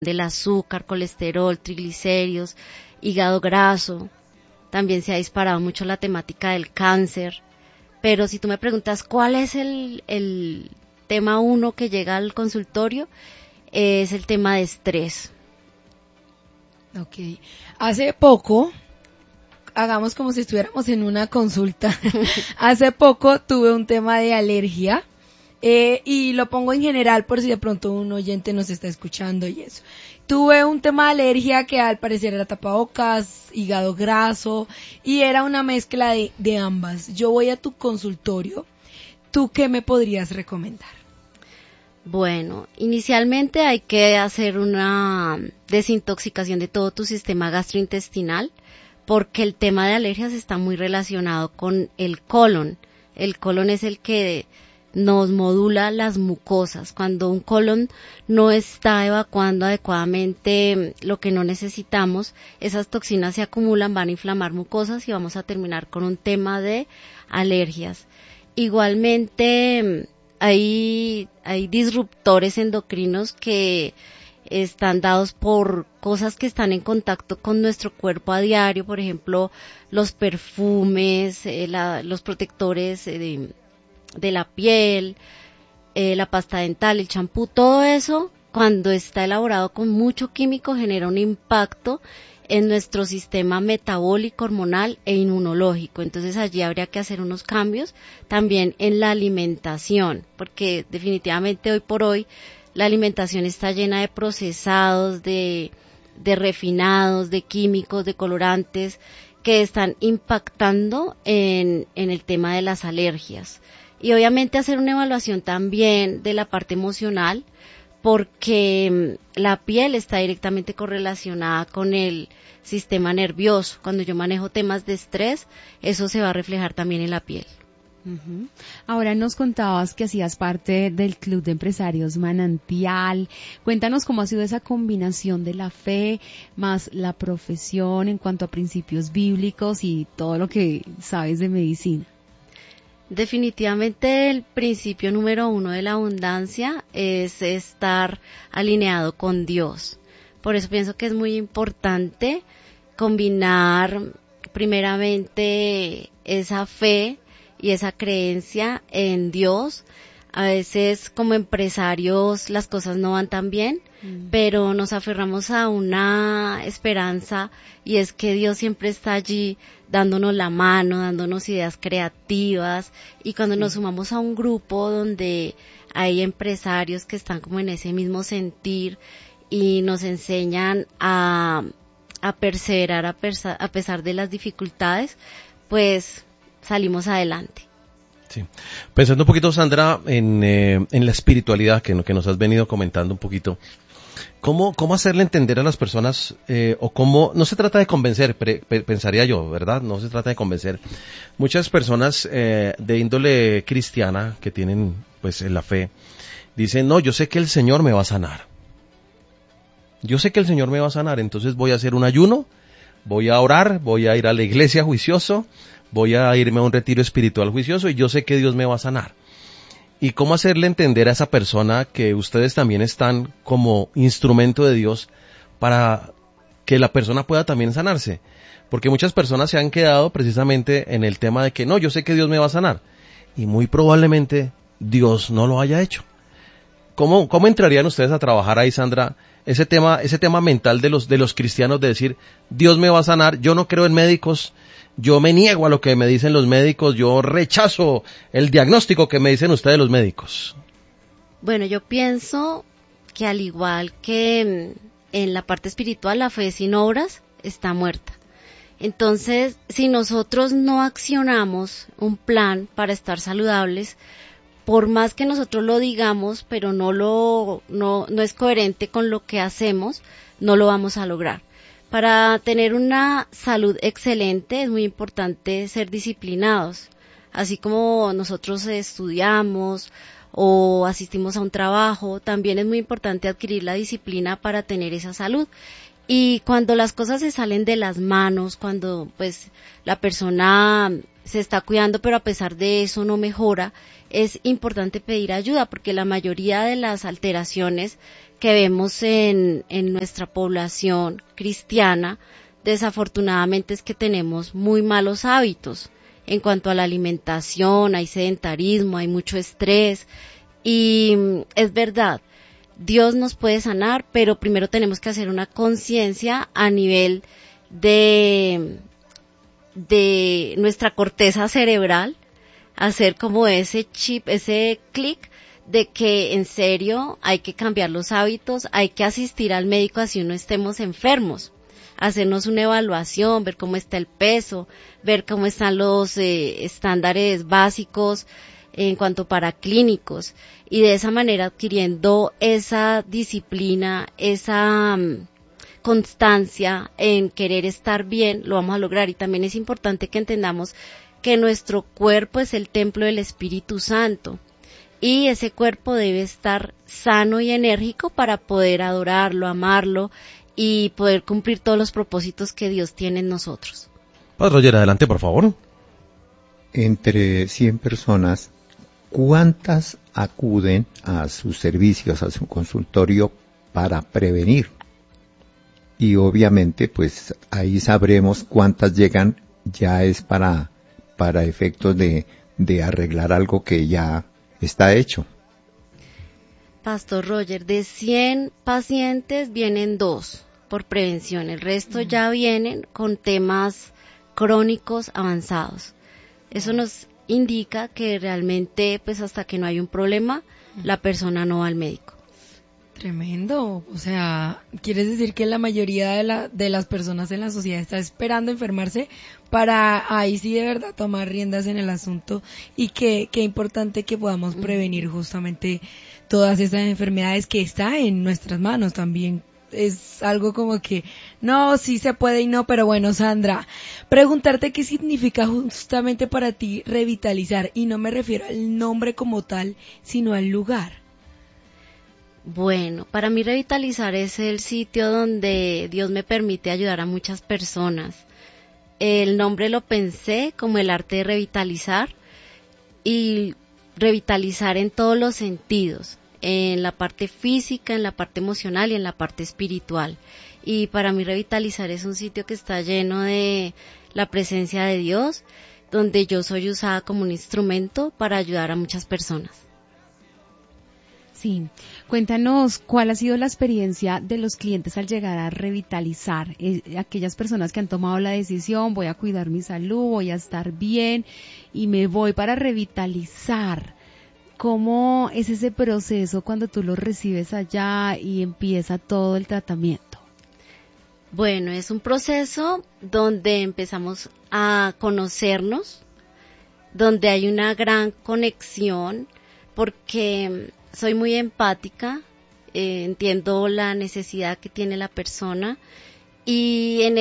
del azúcar, colesterol, triglicéridos, hígado graso. También se ha disparado mucho la temática del cáncer. Pero si tú me preguntas cuál es el tema uno que llega al consultorio, es el tema de estrés. Ok. Hace poco, hagamos como si estuviéramos en una consulta. Hace poco tuve un tema de alergia. Y lo pongo en general por si de pronto un oyente nos está escuchando y eso. Tuve un tema de alergia que al parecer era tapabocas, hígado graso y era una mezcla de ambas. Yo voy a tu consultorio. ¿Tú qué me podrías recomendar? Bueno, inicialmente hay que hacer una desintoxicación de todo tu sistema gastrointestinal porque el tema de alergias está muy relacionado con el colon. El colon es el que nos modula las mucosas. Cuando un colon no está evacuando adecuadamente lo que no necesitamos, esas toxinas se acumulan, van a inflamar mucosas y vamos a terminar con un tema de alergias. Igualmente, hay disruptores endocrinos que están dados por cosas que están en contacto con nuestro cuerpo a diario, por ejemplo, los perfumes, los protectores de la piel, la pasta dental, el champú, todo eso, cuando está elaborado con mucho químico, genera un impacto en nuestro sistema metabólico, hormonal e inmunológico. Entonces allí habría que hacer unos cambios también en la alimentación, porque definitivamente hoy por hoy la alimentación está llena de procesados, de refinados, de químicos, de colorantes, que están impactando en el tema de las alergias. Y obviamente hacer una evaluación también de la parte emocional, porque la piel está directamente correlacionada con el sistema nervioso. Cuando yo manejo temas de estrés, eso se va a reflejar también en la piel. Uh-huh. Ahora nos contabas que hacías parte del Club de Empresarios Manantial. Cuéntanos cómo ha sido esa combinación de la fe más la profesión en cuanto a principios bíblicos y todo lo que sabes de medicina. Definitivamente el principio número uno de la abundancia es estar alineado con Dios. Por eso pienso que es muy importante combinar primeramente esa fe y esa creencia en Dios. A veces como empresarios las cosas no van tan bien, pero nos aferramos a una esperanza y es que Dios siempre está allí dándonos la mano, dándonos ideas creativas y cuando nos sumamos a un grupo donde hay empresarios que están como en ese mismo sentir y nos enseñan a perseverar a pesar de las dificultades, pues salimos adelante. Sí. Pensando un poquito, Sandra, en la espiritualidad que nos has venido comentando un poquito, ¿cómo hacerle entender a las personas, o cómo, no se trata de convencer, pensaría yo, ¿verdad? No se trata de convencer. Muchas personas de índole cristiana que tienen pues la fe, dicen, no, yo sé que el Señor me va a sanar. Yo sé que el Señor me va a sanar, entonces voy a hacer un ayuno, voy a orar, voy a ir a la iglesia juicioso, voy a irme a un retiro espiritual juicioso y yo sé que Dios me va a sanar. ¿Y cómo hacerle entender a esa persona que ustedes también están como instrumento de Dios para que la persona pueda también sanarse? Porque muchas personas se han quedado precisamente en el tema de que no, yo sé que Dios me va a sanar. Y muy probablemente Dios no lo haya hecho. ¿Cómo entrarían ustedes a trabajar ahí, Sandra, ese tema mental de los cristianos de decir, Dios me va a sanar, yo no creo en médicos, yo me niego a lo que me dicen los médicos, yo rechazo el diagnóstico que me dicen ustedes los médicos? Bueno, yo pienso que al igual que en la parte espiritual, la fe sin obras está muerta. Entonces, si nosotros no accionamos un plan para estar saludables, por más que nosotros lo digamos, pero no es coherente con lo que hacemos, no lo vamos a lograr. Para tener una salud excelente es muy importante ser disciplinados. Así como nosotros estudiamos o asistimos a un trabajo, también es muy importante adquirir la disciplina para tener esa salud. Y cuando las cosas se salen de las manos, cuando pues la persona se está cuidando, pero a pesar de eso no mejora, es importante pedir ayuda, porque la mayoría de las alteraciones que vemos en nuestra población cristiana, desafortunadamente es que tenemos muy malos hábitos en cuanto a la alimentación, hay sedentarismo, hay mucho estrés, y es verdad, Dios nos puede sanar, pero primero tenemos que hacer una conciencia a nivel de nuestra corteza cerebral, hacer como ese chip, ese clic de que en serio hay que cambiar los hábitos, hay que asistir al médico así no estemos enfermos, hacernos una evaluación, ver cómo está el peso, ver cómo están los estándares básicos en cuanto para clínicos, y de esa manera adquiriendo esa disciplina, esa constancia en querer estar bien, lo vamos a lograr. Y también es importante que entendamos que nuestro cuerpo es el templo del Espíritu Santo y ese cuerpo debe estar sano y enérgico para poder adorarlo, amarlo y poder cumplir todos los propósitos que Dios tiene en nosotros. Padre Roger, adelante, por favor. Entre 100 personas, ¿cuántas acuden a sus servicios, a su consultorio para prevenir? Y obviamente, pues ahí sabremos cuántas llegan, ya es para efectos de arreglar algo que ya está hecho. Pastor Roger, de 100 pacientes vienen 2 por prevención, el resto ya vienen con temas crónicos avanzados. Eso nos indica que realmente, pues hasta que no hay un problema, la persona no va al médico. Tremendo, o sea, ¿quieres decir que la mayoría de las personas en la sociedad está esperando enfermarse para ahí sí de verdad tomar riendas en el asunto? Y qué importante que podamos prevenir justamente todas esas enfermedades que está en nuestras manos también. Es algo como que, no, sí se puede y no, pero bueno, Sandra, preguntarte qué significa justamente para ti revitalizar, y no me refiero al nombre como tal, sino al lugar. Bueno, para mí revitalizar es el sitio donde Dios me permite ayudar a muchas personas. El nombre lo pensé como el arte de revitalizar, y revitalizar en todos los sentidos, en la parte física, en la parte emocional y en la parte espiritual. Y para mí revitalizar es un sitio que está lleno de la presencia de Dios, donde yo soy usada como un instrumento para ayudar a muchas personas. Sí, cuéntanos cuál ha sido la experiencia de los clientes al llegar a revitalizar, aquellas personas que han tomado la decisión, voy a cuidar mi salud, voy a estar bien y me voy para revitalizar. ¿Cómo es ese proceso cuando tú los recibes allá y empieza todo el tratamiento? Bueno, es un proceso donde empezamos a conocernos, donde hay una gran conexión, porque soy muy empática, entiendo la necesidad que tiene la persona, y en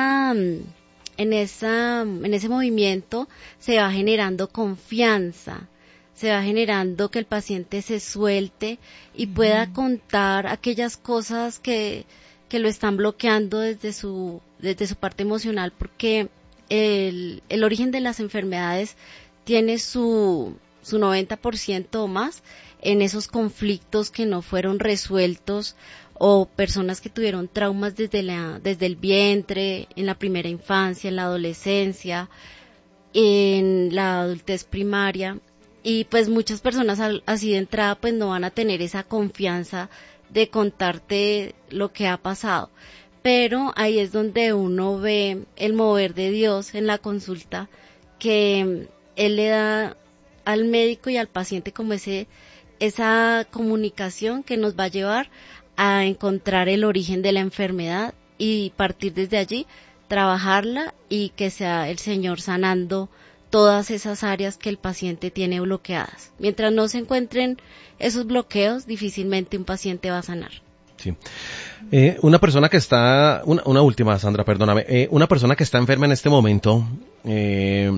ese movimiento se va generando confianza, se va generando que el paciente se suelte y pueda contar aquellas cosas que lo están bloqueando desde su parte emocional, porque el origen de las enfermedades tiene su 90% o más en esos conflictos que no fueron resueltos, o personas que tuvieron traumas desde el vientre, en la primera infancia, en la adolescencia, en la adultez primaria, y pues muchas personas así de entrada pues no van a tener esa confianza de contarte lo que ha pasado, pero ahí es donde uno ve el mover de Dios en la consulta, que Él le da al médico y al paciente como esa comunicación que nos va a llevar a encontrar el origen de la enfermedad y partir desde allí, trabajarla y que sea el Señor sanando todas esas áreas que el paciente tiene bloqueadas. Mientras no se encuentren esos bloqueos, difícilmente un paciente va a sanar. Sí. Una persona que está, una última, Sandra, perdóname, una persona que está enferma en este momento,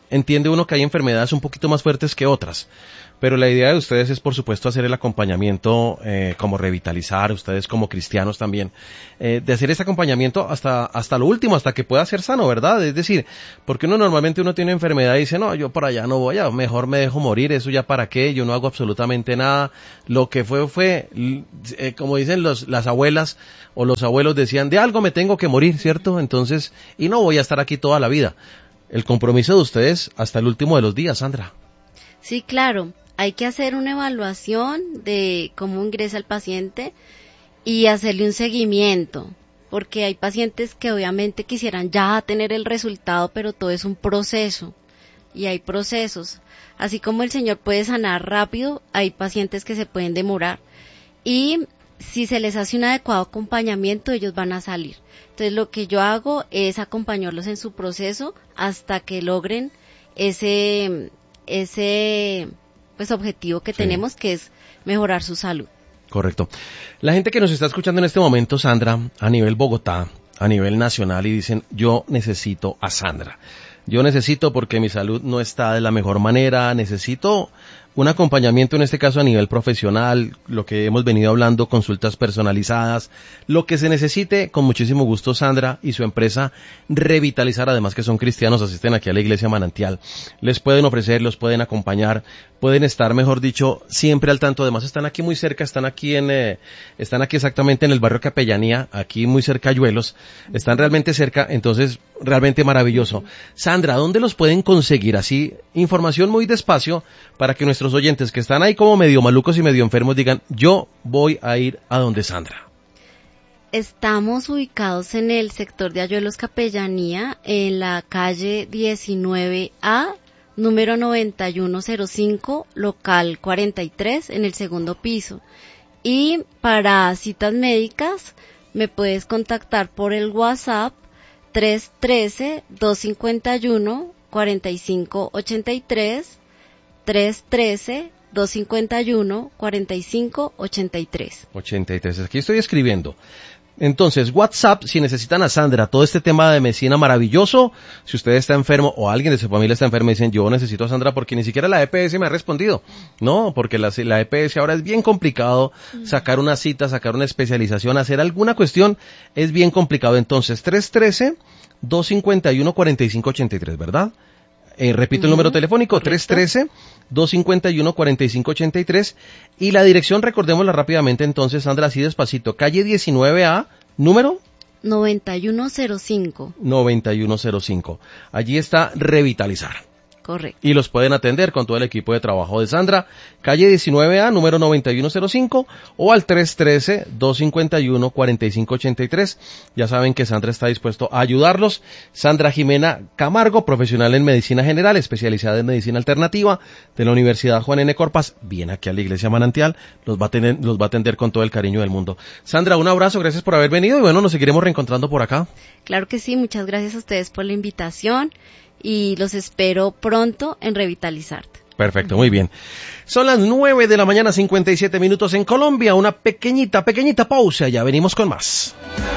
entiende uno que hay enfermedades un poquito más fuertes que otras. Pero la idea de ustedes es, por supuesto, hacer el acompañamiento, como revitalizar, ustedes como cristianos también, de hacer este acompañamiento hasta lo último, hasta que pueda ser sano, ¿verdad? Es decir, porque normalmente uno tiene enfermedad y dice, no, yo por allá no voy, mejor me dejo morir, eso ya para qué, yo no hago absolutamente nada. Lo que fue, como dicen las abuelas o los abuelos decían, de algo me tengo que morir, ¿cierto? Entonces, y no voy a estar aquí toda la vida. El compromiso de ustedes hasta el último de los días, Sandra. Sí, claro. Hay que hacer una evaluación de cómo ingresa el paciente y hacerle un seguimiento, porque hay pacientes que obviamente quisieran ya tener el resultado, pero todo es un proceso y hay procesos. Así como el Señor puede sanar rápido, hay pacientes que se pueden demorar y si se les hace un adecuado acompañamiento, ellos van a salir. Entonces lo que yo hago es acompañarlos en su proceso hasta que logren ese objetivo que tenemos, que es mejorar su salud. Correcto. La gente que nos está escuchando en este momento, Sandra, a nivel Bogotá, a nivel nacional, y dicen, yo necesito a Sandra. Yo necesito porque mi salud no está de la mejor manera, necesito un acompañamiento, en este caso a nivel profesional, lo que hemos venido hablando, consultas personalizadas, lo que se necesite, con muchísimo gusto Sandra y su empresa Revitalizar, además que son cristianos, asisten aquí a la Iglesia Manantial, les pueden ofrecer, los pueden acompañar, pueden estar, mejor dicho, siempre al tanto. Además están aquí muy cerca, están aquí exactamente en el barrio Capellanía, aquí muy cerca a Ayuelos, están realmente cerca, entonces realmente maravilloso. Sandra, ¿dónde los pueden conseguir? Así, información muy despacio para que nuestros oyentes que están ahí como medio malucos y medio enfermos digan, yo voy a ir a donde Sandra. Estamos ubicados en el sector de Ayuelos Capellanía, en la calle 19A, número 9105, local 43, en el segundo piso. Y para citas médicas me puedes contactar por el WhatsApp 313-251-4583, 313-251-4583. 83, aquí estoy escribiendo. Entonces, WhatsApp, si necesitan a Sandra, todo este tema de medicina maravilloso, si usted está enfermo o alguien de su familia está enfermo y dicen, yo necesito a Sandra porque ni siquiera la EPS me ha respondido. No, porque la EPS ahora es bien complicado, sacar una cita, sacar una especialización, hacer alguna cuestión, es bien complicado. Entonces, 313-251-4583, ¿verdad? Repito el número telefónico, 313-251-4583, y la dirección, recordémosla rápidamente entonces, Sandra, así despacito, calle 19A, número 9105. 9105. Allí está Revitalizar. Correcto. Y los pueden atender con todo el equipo de trabajo de Sandra, calle 19A, número 9105, o al 313-251-4583. Ya saben que Sandra está dispuesto a ayudarlos. Sandra Jimena Camargo, profesional en medicina general, especializada en medicina alternativa de la Universidad Juan N. Corpas, viene aquí a la Iglesia Manantial, los va a atender con todo el cariño del mundo. Sandra, un abrazo, gracias por haber venido y bueno, nos seguiremos reencontrando por acá. Claro que sí, muchas gracias a ustedes por la invitación. Y los espero pronto en Revitalizarte. Perfecto, muy bien. Son las 9 de la mañana, 57 minutos en Colombia. Una pequeñita pausa, ya venimos con más.